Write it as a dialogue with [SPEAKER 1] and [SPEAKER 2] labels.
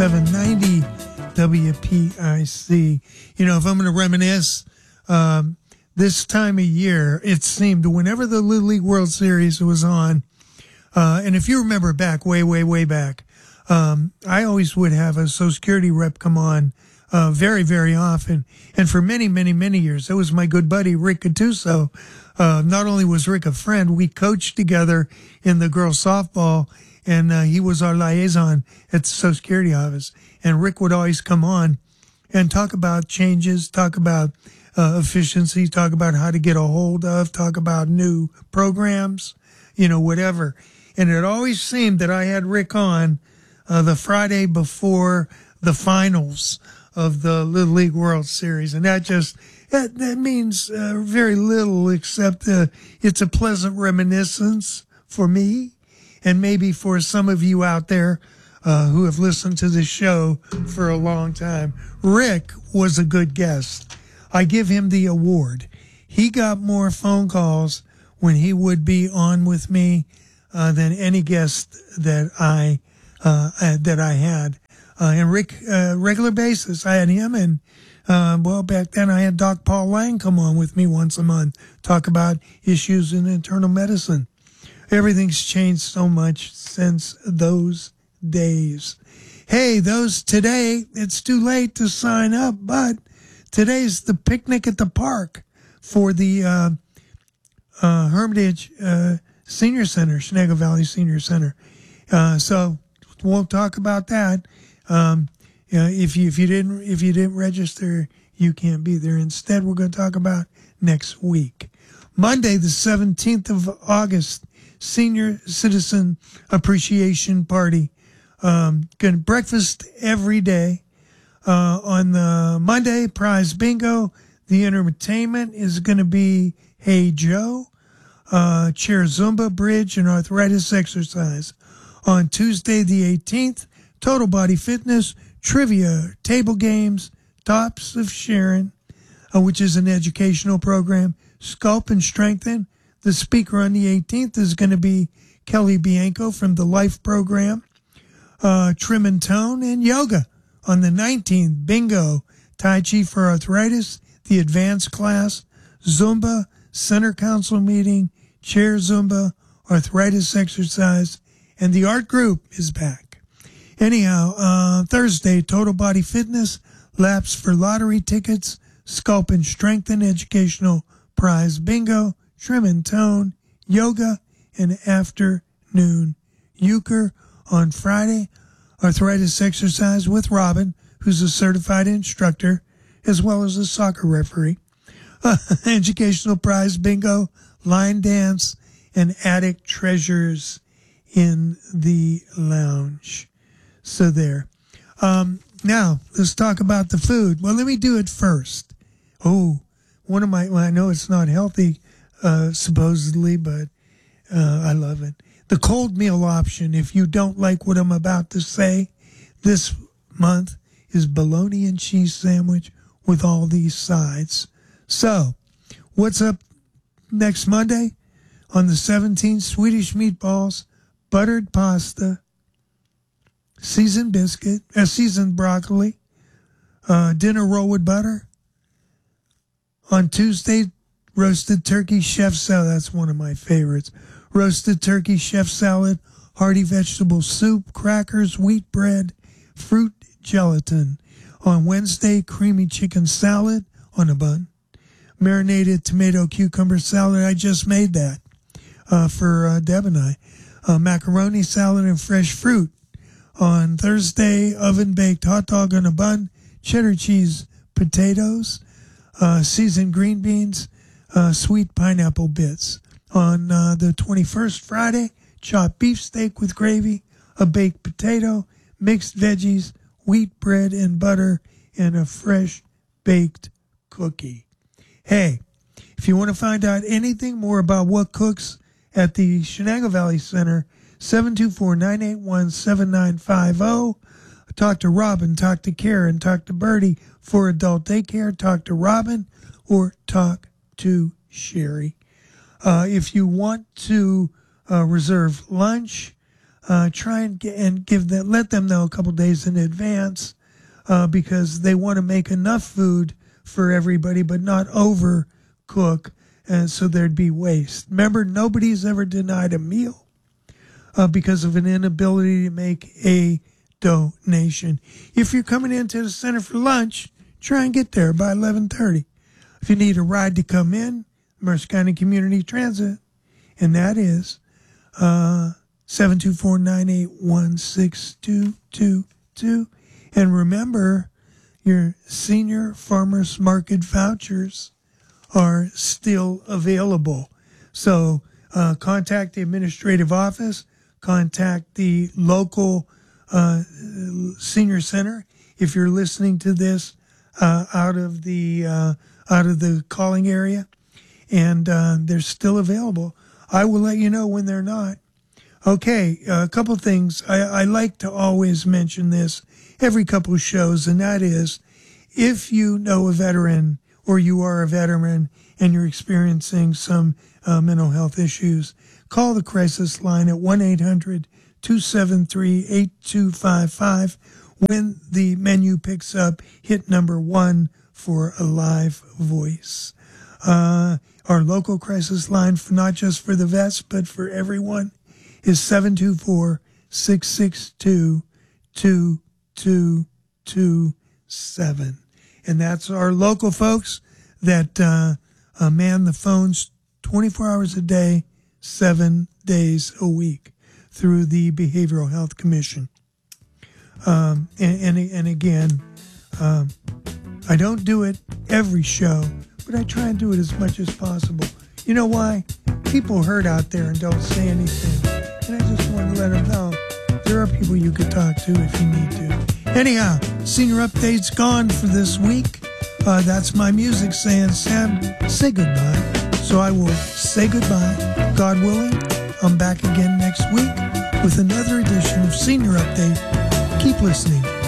[SPEAKER 1] 790 WPIC. You know, if I'm going to reminisce, this time of year, it seemed whenever the Little League World Series was on, and if you remember back, way back, I always would have a Social Security rep come on very, very often. And for many, many, many years, that was my good buddy, Rick Gattuso. Not only was Rick a friend, we coached together in the girls softball, and he was our liaison at the Social Security office. And Rick would always come on and talk about changes, talk about efficiency, talk about how to get a hold of, talk about new programs, you know, whatever. And it always seemed that I had Rick on the Friday before the finals of the Little League World Series. And that means very little, except it's a pleasant reminiscence for me and maybe for some of you out there who have listened to the show for a long time. Rick was a good guest. I give him the award. He got more phone calls when he would be on with me than any guest that I had. And Rick, regular basis, I had him, and well, back then I had Doc Paul Lang come on with me once a month, talk about issues in internal medicine. Everything's changed so much since those days. Hey, today, it's too late to sign up, but today's the picnic at the park for the Hermitage Senior Center, Shenango Valley Senior Center. So we'll talk about that. If you didn't register, you can't be there. Instead, we're going to talk about next week. Monday, the 17th of August, Senior Citizen Appreciation Party. Going breakfast every day. On the Monday, prize bingo. The entertainment is going to be Hey Joe, chair Zumba, bridge, and arthritis exercise. On Tuesday, the 18th, total body fitness, trivia, table games, Tops of Sharon, which is an educational program, Sculpt and Strengthen. The speaker on the 18th is going to be Kelly Bianco from the Life program, Trim and Tone, and yoga. On the 19th, bingo, Tai Chi for arthritis, the advanced class, Zumba, center council meeting, chair Zumba, arthritis exercise, and the art group is back. Anyhow, Thursday, total body fitness, laps for lottery tickets, Sculpt and Strengthen, educational prize bingo, Trim and Tone, yoga, and afternoon euchre. On Friday, arthritis exercise with Robin, who's a certified instructor, as well as a soccer referee. Educational prize bingo, line dance, and attic treasures in the lounge. So there. Now, let's talk about the food. Well, let me do it first. Oh, I know it's not healthy, supposedly, but I love it. The cold meal option, if you don't like what I'm about to say, this month is bologna and cheese sandwich with all these sides. So, what's up next Monday? On the 17th, Swedish meatballs, buttered pasta, seasoned biscuit, seasoned broccoli, dinner roll with butter. On Tuesday, roasted turkey chef salad. That's one of my favorites. Roasted turkey chef salad, hearty vegetable soup, crackers, wheat bread, fruit gelatin. On Wednesday, creamy chicken salad on a bun. Marinated tomato cucumber salad. I just made that for Deb and I. Macaroni salad and fresh fruit. On Thursday, oven-baked hot dog on a bun, cheddar cheese potatoes, seasoned green beans, sweet pineapple bits. On the 21st, Friday, chopped beef steak with gravy, a baked potato, mixed veggies, wheat bread and butter, and a fresh baked cookie. Hey, if you want to find out anything more about what cooks at the Shenango Valley Center, 724-981-7950. Talk to Robin, talk to Karen, talk to Bertie for adult daycare, talk to Robin, or talk to Sherry. If you want to reserve lunch, try and let them know a couple days in advance, because they want to make enough food for everybody, but not overcook, and so there'd be waste. Remember, nobody's ever denied a meal because of an inability to make a donation. If you're coming into the center for lunch, try and get there by 11:30. If you need a ride to come in, Mercer County Community Transit, and that is 724-981-6222. And remember, your senior farmers market vouchers are still available. So contact the administrative office, contact the local senior center. If you're listening to this out of the calling area, and they're still available. I will let you know when they're not. Okay, a couple things. I like to always mention this every couple of shows, and that is, if you know a veteran or you are a veteran and you're experiencing some mental health issues, call the crisis line at 1-800-273-8255. When the menu picks up, hit number 1 for a live voice. Our local crisis line, for not just for the vets, but for everyone, is 724-662-2227. And that's our local folks that man the phones 24 hours a day, 7 days a week through the Behavioral Health Commission. And again, I don't do it every show, but I try and do it as much as possible. You know why? People hurt out there and don't say anything. And I just want to let them know there are people you could talk to if you need to. Anyhow, Senior Update's gone for this week. That's my music saying, Sam, say goodbye. So I will say goodbye. God willing, I'm back again next week with another edition of Senior Update. Keep listening.